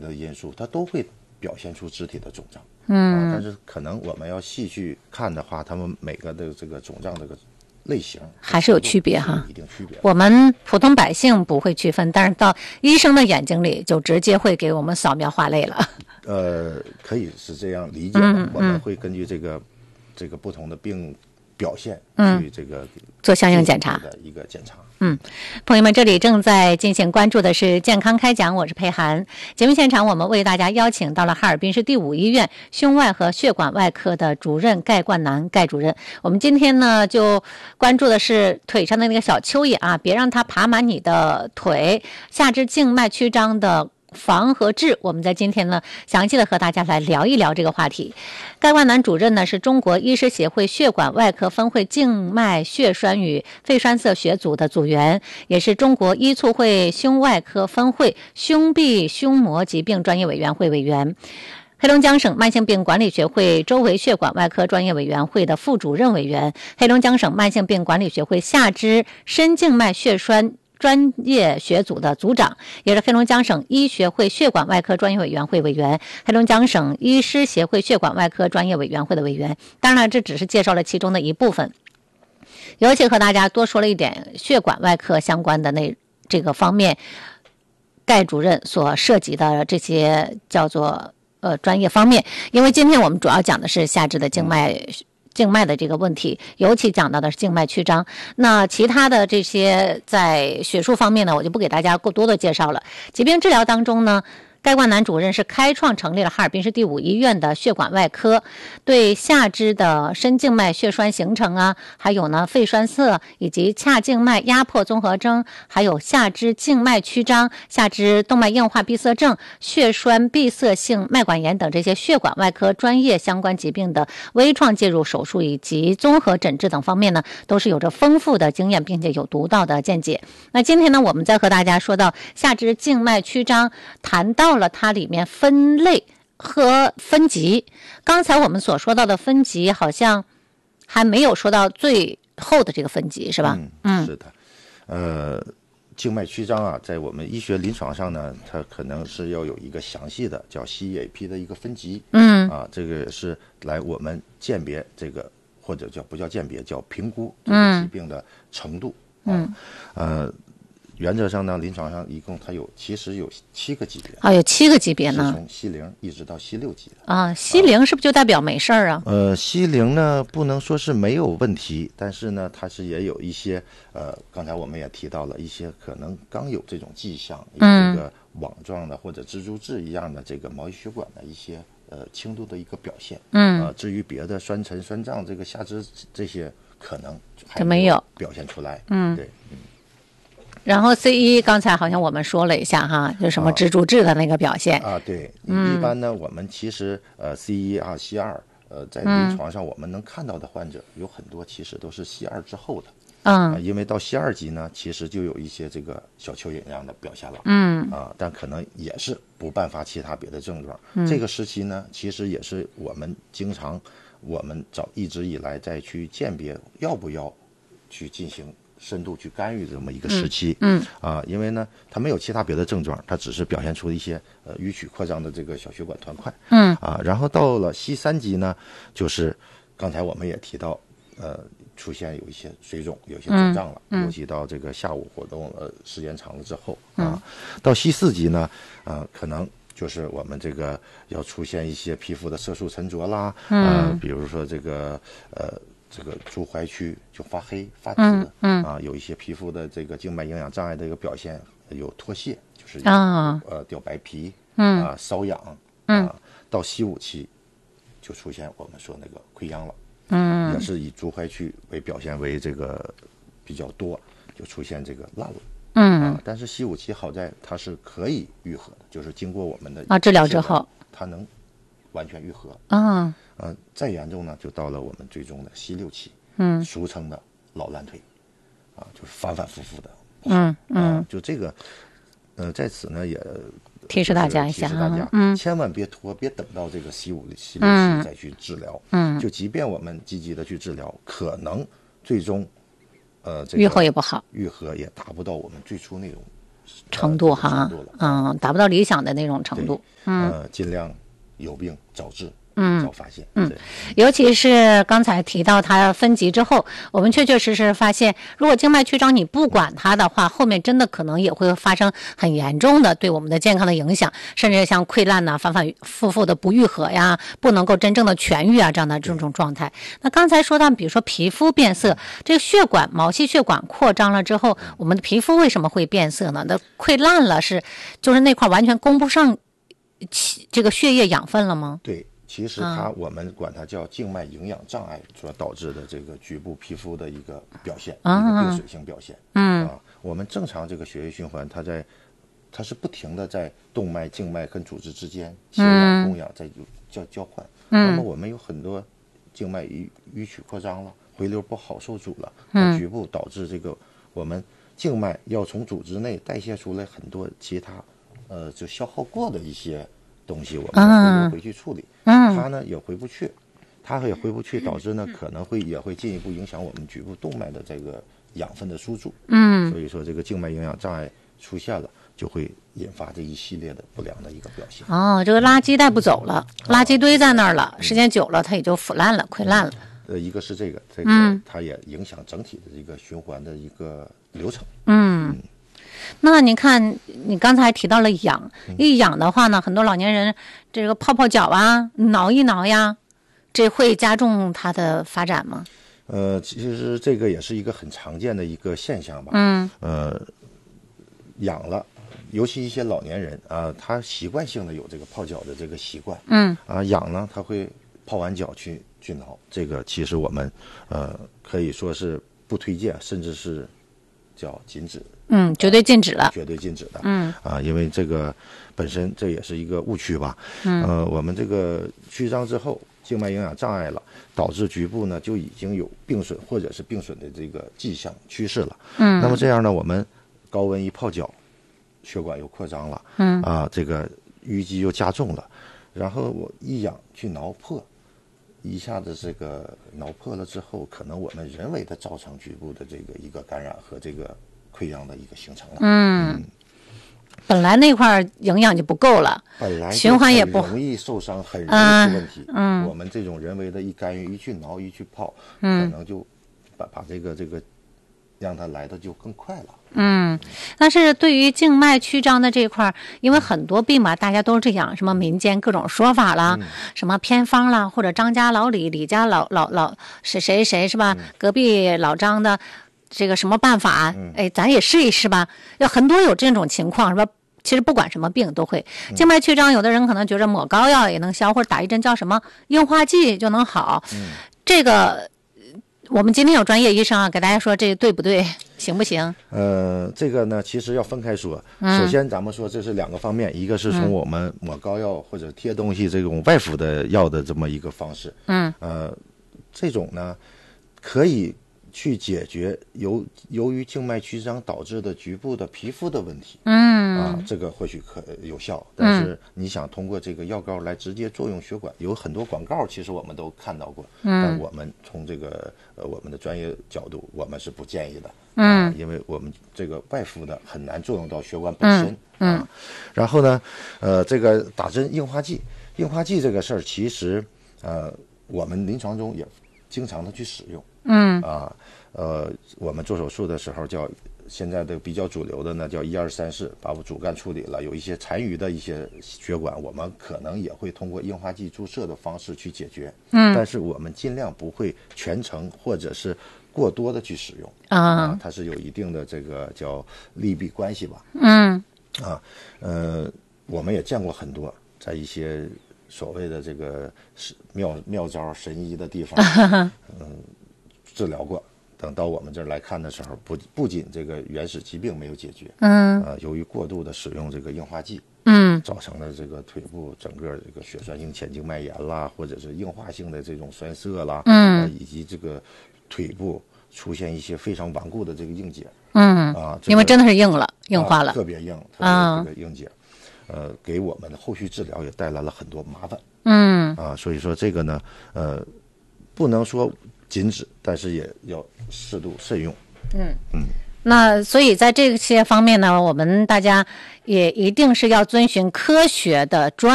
的因素，它都会表现出肢体的肿胀。但是可能我们要细去看的话，他们每个的这个肿胀这个类型还是有区别哈， 有一定区别。 我们普通百姓不会区分，但是到医生的眼睛里就直接会给我们扫描划类了。 可以是这样理解的。我们会根据这个不同的病表现去这个做相应检查的一个检查。 朋友们，这里正在进行关注的是健康开讲，我是佩涵。节目现场我们为大家邀请到了哈尔滨市第5医院胸外和血管外科的主任盖冠南盖主任。我们今天呢就关注的是腿上的那个小蚯蚓啊，别让它爬满你的腿，下肢静脉曲张的防和治，我们在今天呢详细的和大家来聊一聊这个话题。盖冠南主任呢是中国医师协会血管外科分会静脉血栓与肺栓塞学组的组员，也是中国医促会胸外科分会胸壁胸膜疾病专业委员会委员，黑龙江省慢性病管理学会周围血管外科专业委员会的副主任委员，黑龙江省慢性病管理学会下肢深静脉血栓专业学组的组长，也是黑龙江省医学会血管外科专业委员会委员，黑龙江省医师协会血管外科专业委员会的委员。当然这只是介绍了其中的一部分，尤其和大家多说了一点血管外科相关的这个方面，盖主任所涉及的这些叫做专业方面。因为今天我们主要讲的是下肢的静脉的这个问题，尤其讲到的是静脉曲张。那其他的这些在学术方面呢，我就不给大家过多的介绍了。疾病治疗当中呢，盖冠南主任是开创成立了哈尔滨市第5医院的血管外科，对下肢的深静脉血栓形成啊，还有呢肺栓塞以及髂静脉压迫综合征，还有下肢静脉曲张、下肢动脉硬化闭塞症、血栓闭塞性脉管炎等这些血管外科专业相关疾病的微创介入手术以及综合诊治等方面呢，都是有着丰富的经验并且有独到的见解。那今天呢，我们再和大家说到下肢静脉曲张，谈到了它里面分类和分级。刚才我们所说到的分级好像还没有说到最后的这个分级，是吧？ 是的。静脉曲张啊，在我们医学临床上呢，它可能是要有一个详细的叫 CEAP 的一个分级。这个是来我们鉴别这个，或者叫不叫鉴别，叫评估这个疾病的程度。原则上呢，临床上一共它其实有7个级别啊，有7个级别呢， 是从C0一直到C6级的啊。C0是不是就代表没事儿啊 ？C0呢不能说是没有问题，但是呢它是也有一些刚才我们也提到了一些可能刚有这种迹象，有这个网状的或者蜘蛛痣一样的这个毛细血管的一些轻度的一个表现。至于别的栓沉栓胀这个下肢这些可能还没有表现出来。对。 然后 C1 刚才好像我们说了一下哈，就什么蜘蛛痣的那个表现对。一般呢我们其实C1啊 C2在临床上我们能看到的患者有很多其实都是 C2 之后的。因为到C2级呢其实就有一些这个小蚯蚓一样的表现了。但可能也是不伴发其他别的症状。这个时期呢其实也是我们一直以来再去鉴别要不要去进行深度去干预这么一个时期。因为呢它没有其他别的症状，它只是表现出一些迂曲扩张的这个小血管团块。然后到了C3级呢，就是刚才我们也提到出现有一些水肿，有些肿胀了，尤其到这个下午活动时间长了之后到C4级呢可能就是我们这个要出现一些皮肤的色素沉着啦。比如说这个足踝区就发黑发紫。有一些皮肤的这个静脉营养障碍的一个表现，有脱屑，就是掉白皮瘙痒。到C5期就出现我们说那个溃疡了。也是以足踝区为表现为这个比较多，就出现这个烂了。但是C5期好在它是可以愈合的，就是经过我们的治疗之后它能完全愈合。再严重呢就到了我们最终的C6期。俗称的老烂腿就是反反复复的。就这个在此呢也提示大家一下， 千万别拖，别等到这个C5、C6期再去治疗。就即便我们积极的去治疗，可能最终愈后也不好， 愈合也达不到我们最初那种程度哈，达不到理想的那种程度。 尽量有病早治。早发现。 尤其是刚才提到它分级之后，我们确确实实发现，如果静脉曲张你不管它的话，后面真的可能也会发生很严重的对我们的健康的影响，甚至像溃烂呐、反反复复的不愈合呀，不能够真正的痊愈啊，这样的这种状态。那刚才说到，比如说皮肤变色，这个血管毛细血管扩张了之后，我们的皮肤为什么会变色呢？那溃烂了就是那块完全供不上这个血液养分了吗？ 对。其实我们管它叫静脉营养障碍所导致的这个局部皮肤的一个表现，一个病水性表现。我们正常这个血液循环，它是不停的在动脉、静脉跟组织之间血氧供氧在交换。那么我们有很多静脉淤曲扩张了，回流不好受阻了，局部导致这个我们静脉要从组织内代谢出来很多其他就消耗过的一些东西，我们回去处理。它呢也回不去，导致呢可能也会进一步影响我们局部动脉的这个养分的输注。所以说这个静脉营养障碍出现了，就会引发这一系列的不良的一个表现。 这个垃圾带不走了，垃圾堆在那儿了，时间久了它也就腐烂了、溃烂了。 一个是这个它也影响整体的这个循环的一个流程。 那你看，你刚才提到了痒，一痒的话呢，很多老年人这个泡泡脚啊，挠一挠呀，这会加重它的发展吗？ 其实这个也是一个很常见的一个现象吧。痒了，尤其一些老年人啊，他习惯性的有这个泡脚的这个习惯。痒呢，他会泡完脚去挠，这个其实我们可以说是不推荐，甚至是叫禁止。 绝对禁止了， 绝对禁止的。因为这个本身这也是一个误区吧。我们这个曲张之后，静脉营养障碍了，导致局部呢就已经有病损或者是病损的这个迹象趋势了。那么这样呢，我们高温一泡脚，血管又扩张了。这个淤积又加重了，然后我一痒去挠破，一下子这个挠破了之后，可能我们人为的造成局部的这个一个感染和这个溃疡的一个形成了。 本来那块营养就不够了， 本来循环也不容易受伤，很容易出问题。我们这种人为的一干预，一去挠，一去泡，可能就把这个让它来的就更快了。 但是对于静脉曲张的这块，因为很多病嘛，大家都是这样，什么民间各种说法啦，什么偏方啦，或者张家老李，李家老谁是吧？隔壁老张的这个什么办法？咱也试一试吧。有很多有这种情况，是吧？其实不管什么病都会静脉曲张，有的人可能觉得抹膏药也能消，或者打一针叫什么硬化剂就能好。这个我们今天有专业医生啊，给大家说这对不对，行不行？ 这个呢，其实要分开说。首先咱们说这是两个方面，一个是从我们抹膏药或者贴东西这种外敷的药的这么一个方式。这种呢可以去解决由于静脉曲张导致的局部的皮肤的问题。这个或许可有效，但是你想通过这个药膏来直接作用血管，有很多广告其实我们都看到过。但我们从这个我们的专业角度，我们是不建议的。因为我们这个外敷的很难作用到血管本身。然后呢，这个打针硬化剂这个事儿，其实我们临床中也经常的去使用。我们做手术的时候现在的比较主流的呢叫1、2、3式，把我主干处理了，有一些残余的一些血管，我们可能也会通过硬化剂注射的方式去解决。但是我们尽量不会全程或者是过多的去使用。它是有一定的这个叫利弊关系吧。我们也见过很多在一些所谓的这个妙招神医的地方，治疗过。等到我们这儿来看的时候，不仅这个原始疾病没有解决，由于过度的使用这个硬化剂，造成了这个腿部整个这个血栓性前静脉炎啦，或者是硬化性的这种栓塞啦，以及这个腿部出现一些非常顽固的这个硬结。 因为真的是硬化了， 特别硬，特别这个硬结，给我们的后续治疗也带来了很多麻烦。所以说这个呢，不能说禁止，但是也要适度慎用。 那所以在这些方面呢，我们大家也一定是要遵循科学的专